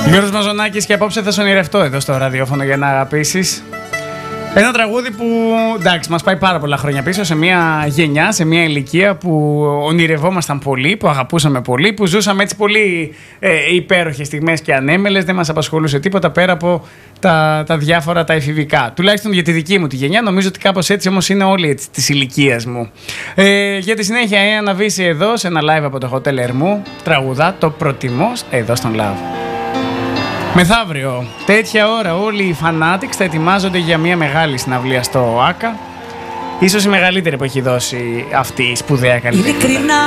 Γιώργος Μαζονάκης, και απόψε θα σε ονειρευτώ εδώ στο ραδιόφωνο για να αγαπήσεις. Ένα τραγούδι που, εντάξει, μας πάει πάρα πολλά χρόνια πίσω, σε μια γενιά, σε μια ηλικία που ονειρευόμασταν πολύ, που αγαπούσαμε πολύ, που ζούσαμε έτσι πολύ υπέροχες στιγμές και ανέμελες. Δεν μας απασχολούσε τίποτα πέρα από τα διάφορα τα εφηβικά. Τουλάχιστον για τη δική μου τη γενιά, νομίζω ότι κάπως έτσι όμως είναι όλοι έτσι, της ηλικίας μου. Για τη συνέχεια, η Άννα Βύση εδώ, σε ένα live από το Hotel Ερμού, τραγουδά το Προτιμώ εδώ στον Love. Μεθαύριο, τέτοια ώρα, όλοι οι Fanatics θα ετοιμάζονται για μια μεγάλη συναυλία στο ΆΚΑ. Ίσως η μεγαλύτερη που έχει δώσει αυτή η σπουδαία καλλιτέχνη.